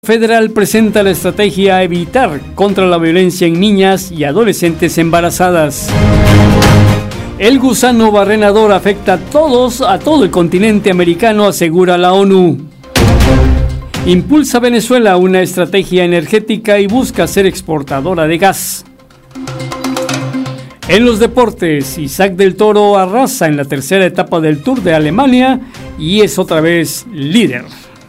Federal presenta la estrategia a evitar contra la violencia en niñas y adolescentes embarazadas. El gusano barrenador afecta a todo el continente americano, asegura la ONU. Impulsa Venezuela una estrategia energética y busca ser exportadora de gas. En los deportes, Isaac del Toro arrasa en la tercera etapa del Tour de Alemania y es otra vez líder.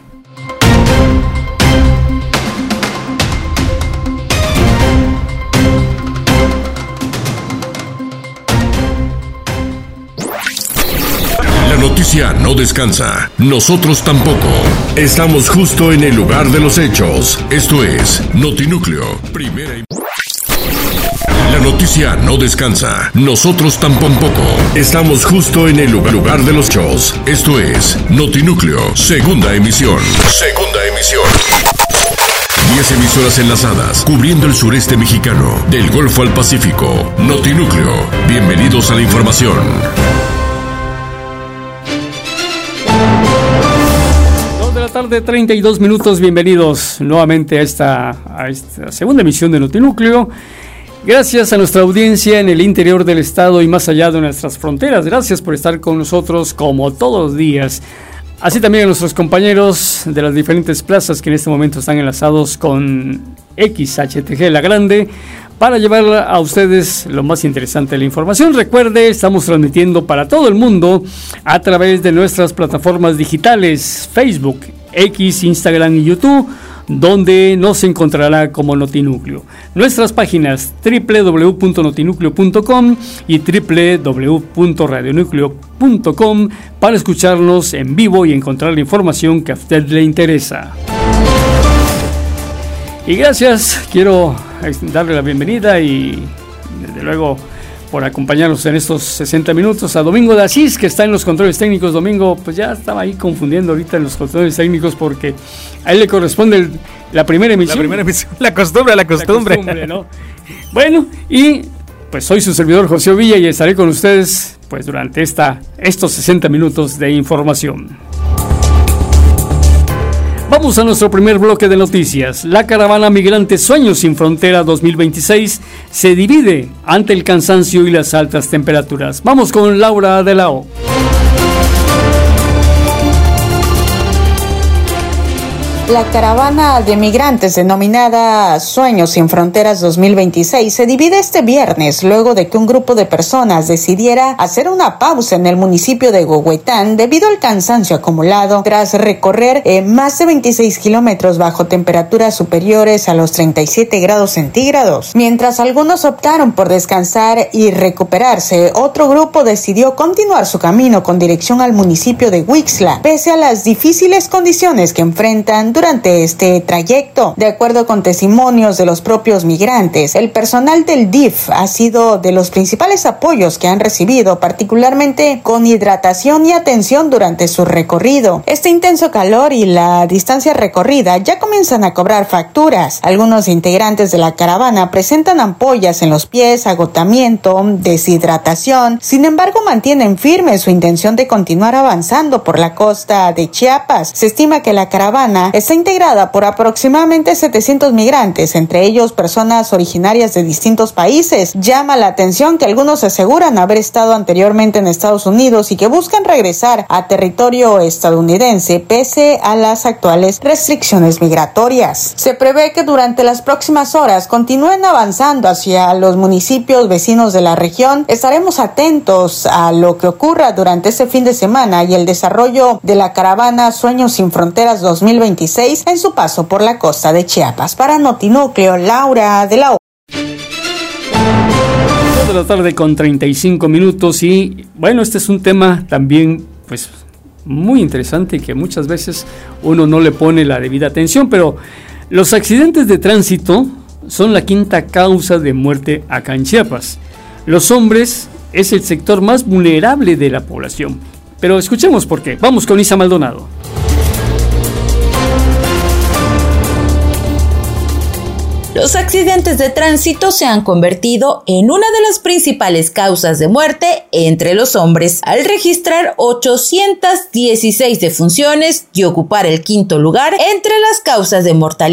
La noticia no descansa, nosotros tampoco. Estamos justo en el lugar de los hechos. Esto es Notinúcleo, primera y... La noticia no descansa, nosotros tampoco. Estamos justo en el lugar de los hechos. Esto es Notinúcleo, segunda emisión. 10 emisoras enlazadas, cubriendo el sureste mexicano, del Golfo al Pacífico. Notinúcleo, bienvenidos a la información. 2 de la tarde, 32 minutos, bienvenidos nuevamente a esta segunda emisión de Notinúcleo. Gracias a nuestra audiencia en el interior del estado y más allá de nuestras fronteras. Gracias por estar con nosotros como todos los días. Así también a nuestros compañeros de las diferentes plazas que en este momento están enlazados con XHTG La Grande para llevar a ustedes lo más interesante de la información. Recuerde, estamos transmitiendo para todo el mundo a través de nuestras plataformas digitales Facebook, X, Instagram y YouTube, donde nos encontrará como Notinúcleo. Nuestras páginas www.notinúcleo.com y www.radionucleo.com para escucharnos en vivo y encontrar la información que a usted le interesa. Y gracias, quiero darle la bienvenida y desde luego por acompañarnos en estos 60 minutos a Domingo de Asís, que está en los controles técnicos. Domingo, pues ya estaba ahí confundiendo ahorita en los controles técnicos porque a él le corresponde la primera emisión. La costumbre, ¿no? Bueno, y pues soy su servidor José Villa y estaré con ustedes pues durante estos 60 minutos de información. Vamos a nuestro primer bloque de noticias. La caravana migrante Sueños sin Frontera 2026 se divide ante el cansancio y las altas temperaturas. Vamos con Laura de la O. La caravana de migrantes denominada Sueños sin Fronteras 2026 se divide este viernes luego de que un grupo de personas decidiera hacer una pausa en el municipio de Huehuetán debido al cansancio acumulado tras recorrer más de 26 kilómetros bajo temperaturas superiores a los 37 grados centígrados. Mientras algunos optaron por descansar y recuperarse, otro grupo decidió continuar su camino con dirección al municipio de Huixla, pese a las difíciles condiciones que enfrentan durante este trayecto. De acuerdo con testimonios de los propios migrantes, el personal del DIF ha sido de los principales apoyos que han recibido, particularmente con hidratación y atención durante su recorrido. Este intenso calor y la distancia recorrida ya comienzan a cobrar facturas. Algunos integrantes de la caravana presentan ampollas en los pies, agotamiento, deshidratación. Sin embargo, mantienen firme su intención de continuar avanzando por la costa de Chiapas. Se estima que la caravana está integrada por aproximadamente 700 migrantes, entre ellos personas originarias de distintos países. Llama la atención que algunos aseguran haber estado anteriormente en Estados Unidos y que buscan regresar a territorio estadounidense pese a las actuales restricciones migratorias. Se prevé que durante las próximas horas continúen avanzando hacia los municipios vecinos de la región. Estaremos atentos a lo que ocurra durante este fin de semana y el desarrollo de la caravana Sueños sin Fronteras 2026 en su paso por la costa de Chiapas. Para Notinúcleo, Laura de la O. 2 de la tarde con 35 minutos y bueno, este es un tema también pues muy interesante que muchas veces uno no le pone la debida atención, pero los accidentes de tránsito son la quinta causa de muerte acá en Chiapas. Los hombres es el sector más vulnerable de la población, pero escuchemos por qué. Vamos con Isa Maldonado. Los accidentes de tránsito se han convertido en una de las principales causas de muerte entre los hombres, al registrar 816 defunciones y ocupar el quinto lugar entre las causas de mortalidad